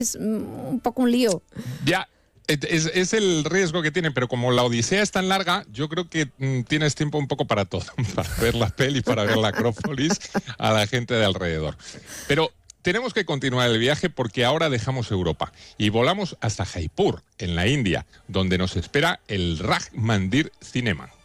Es un poco un lío. Ya, es el riesgo que tiene, pero como la odisea es tan larga, yo creo que tienes tiempo un poco para todo, para ver la peli, para ver la Acrópolis, a la gente de alrededor. Pero tenemos que continuar el viaje porque ahora dejamos Europa y volamos hasta Jaipur, en la India, donde nos espera el Raj Mandir Cinema.